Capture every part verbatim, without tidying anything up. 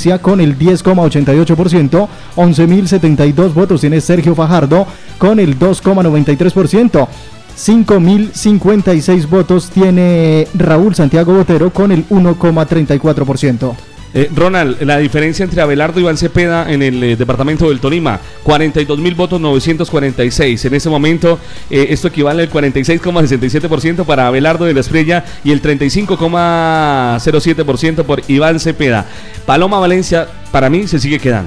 Valencia con el diez coma ochenta y ocho por ciento, once mil setenta y dos votos tiene Sergio Fajardo con el dos coma noventa y tres por ciento. cinco mil cincuenta y seis votos tiene Raúl Santiago Botero con el uno coma treinta y cuatro por ciento. Eh, Ronald, la diferencia entre Abelardo y Iván Cepeda en el eh, departamento del Tolima, cuarenta y dos mil votos, novecientos cuarenta y seis. En ese momento, eh, esto equivale al cuarenta y seis coma sesenta y siete por ciento para Abelardo de la Espriella y el treinta y cinco coma cero siete por ciento por Iván Cepeda. Paloma Valencia, para mí, se sigue quedando.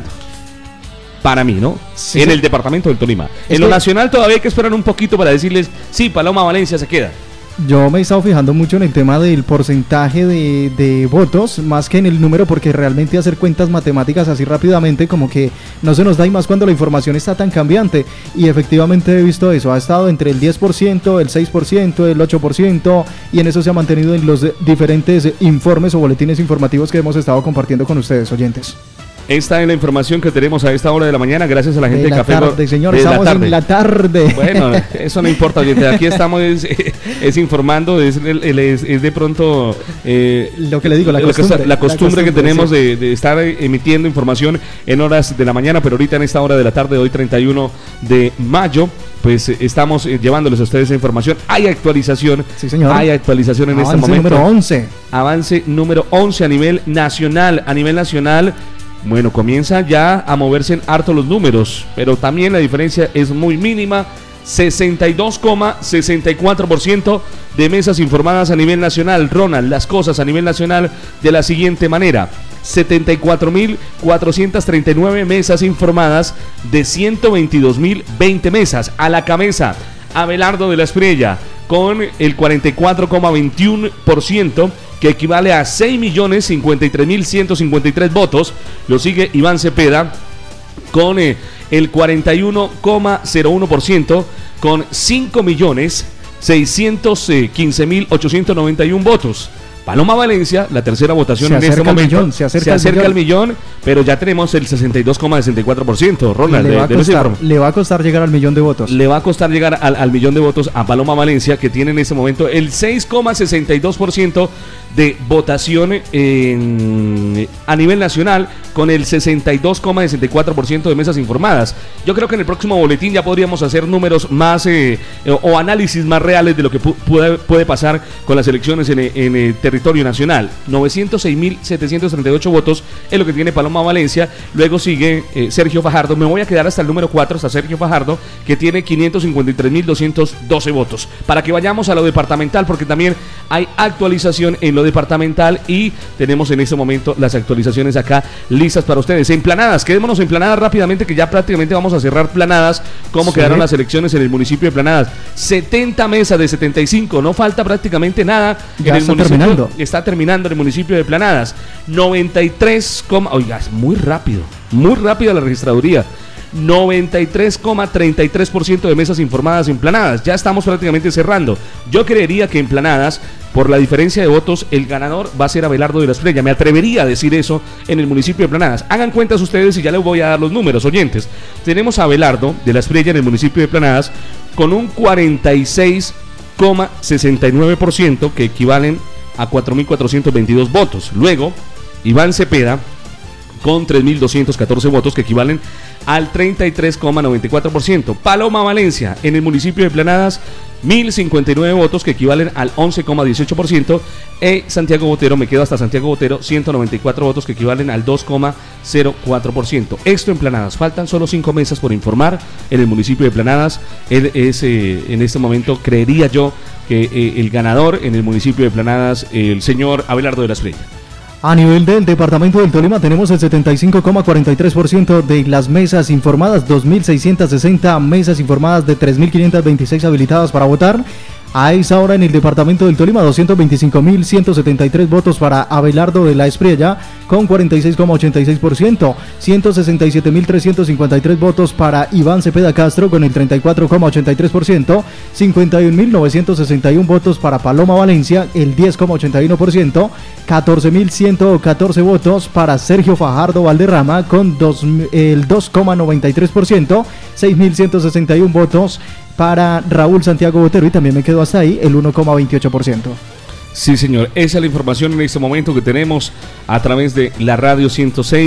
Para mí, ¿no? Sí, en sí. el departamento del Tolima. Es en lo que... nacional todavía hay que esperar un poquito para decirles, sí, Paloma Valencia se queda. Yo me he estado fijando mucho en el tema del porcentaje de, de votos, más que en el número, porque realmente hacer cuentas matemáticas así rápidamente como que no se nos da, y más cuando la información está tan cambiante. Y efectivamente he visto eso, ha estado entre el diez por ciento, el seis por ciento, el ocho por ciento, y en eso se ha mantenido en los diferentes informes o boletines informativos que hemos estado compartiendo con ustedes, oyentes. Esta es la información que tenemos a esta hora de la mañana, gracias a la gente de, de Café tarde, señor, de estamos la en la tarde. Bueno, eso no importa, oyente, aquí estamos es, es informando, es, es, es de pronto eh, lo que le digo, la costumbre, la costumbre, la costumbre que tenemos sí. de, de estar emitiendo información en horas de la mañana, pero ahorita en esta hora de la tarde, hoy treinta y uno de mayo, pues eh, estamos eh, llevándoles a ustedes esa información. Hay actualización, sí, señor. Hay actualización en Avance este momento. Número once. Avance número once a nivel nacional, a nivel nacional. Bueno, comienza ya a moverse en harto los números, pero también la diferencia es muy mínima, sesenta y dos coma sesenta y cuatro por ciento de mesas informadas a nivel nacional. Ronald, las cosas a nivel nacional de la siguiente manera: setenta y cuatro mil cuatrocientas treinta y nueve mesas informadas de ciento veintidós mil veinte mesas. A la cabeza, Abelardo de la Espriella con el cuarenta y cuatro coma veintiuno por ciento, que equivale a seis millones cincuenta y tres mil ciento cincuenta y tres votos. Lo sigue Iván Cepeda con eh, el cuarenta y uno coma cero uno por ciento, con cinco millones seiscientos quince mil ochocientos noventa y uno votos. Paloma Valencia, la tercera votación en este momento, millón, se acerca, se acerca al al millón, pero ya tenemos el sesenta y dos coma sesenta y cuatro por ciento. Ronald, le va, de, a costar, le va a costar llegar al millón de votos. Le va a costar llegar al, al millón de votos a Paloma Valencia, que tiene en este momento el seis coma sesenta y dos por ciento de votación en, a nivel nacional, con el sesenta y dos coma sesenta y cuatro por ciento de mesas informadas. Yo creo que en el próximo boletín ya podríamos hacer números más eh, o análisis más reales de lo que pu- puede, puede pasar con las elecciones en, en el territorio nacional. novecientos seis mil setecientos treinta y ocho votos es lo que tiene Paloma Valencia. Luego sigue eh, Sergio Fajardo. Me voy a quedar hasta el número cuatro, hasta Sergio Fajardo, que tiene quinientos cincuenta y tres mil doscientos doce votos. Para que vayamos a lo departamental, porque también hay actualización en lo departamental y tenemos en este momento las actualizaciones acá listas para ustedes. En Planadas, quedémonos en Planadas rápidamente, que ya prácticamente vamos a cerrar Planadas. ¿Cómo sí. quedaron las elecciones en el municipio de Planadas? setenta mesas de setenta y cinco, no falta prácticamente nada. Ya en el está municipio, terminando. Está terminando en el municipio de Planadas. noventa y tres, oiga, es muy rápido, muy rápido la registraduría. noventa y tres coma treinta y tres por ciento de mesas informadas en Planadas. Ya estamos prácticamente cerrando. Yo creería que en Planadas, por la diferencia de votos, el ganador va a ser Abelardo de la Espriella. Me atrevería a decir eso en el municipio de Planadas. Hagan cuentas ustedes y ya les voy a dar los números, oyentes. Tenemos a Abelardo de la Espriella en el municipio de Planadas con un cuarenta y seis coma sesenta y nueve por ciento, que equivalen a cuatro mil cuatrocientos veintidós votos. Luego, Iván Cepeda con tres mil doscientos catorce votos, que equivalen al treinta y tres coma noventa y cuatro por ciento. Paloma Valencia en el municipio de Planadas, mil cincuenta y nueve votos, que equivalen al once coma dieciocho por ciento. Y Santiago Botero, me quedo hasta Santiago Botero, ciento noventa y cuatro votos, que equivalen al dos coma cero cuatro por ciento. Esto en Planadas. Faltan solo cinco mesas por informar en el municipio de Planadas. Él es, eh, en este momento, creería yo, que eh, el ganador en el municipio de Planadas, el señor Abelardo de la Espriella. A nivel del departamento del Tolima tenemos el setenta y cinco coma cuarenta y tres por ciento de las mesas informadas, dos mil seiscientos sesenta mesas informadas de tres mil quinientos veintiséis habilitadas para votar. A esa hora en el departamento del Tolima, doscientos veinticinco mil ciento setenta y tres votos para Abelardo de la Espriella con cuarenta y seis coma ochenta y seis por ciento, ciento sesenta y siete mil trescientos cincuenta y tres votos para Iván Cepeda Castro con el treinta y cuatro coma ochenta y tres por ciento, cincuenta y un mil novecientos sesenta y uno votos para Paloma Valencia, el diez coma ochenta y uno por ciento, catorce mil ciento catorce votos para Sergio Fajardo Valderrama con dos, el dos coma noventa y tres por ciento, seis mil ciento sesenta y uno votos para Raúl Santiago Botero, y también me quedo hasta ahí el uno coma veintiocho por ciento. Sí, señor, esa es la información en este momento que tenemos a través de la radio ciento seis.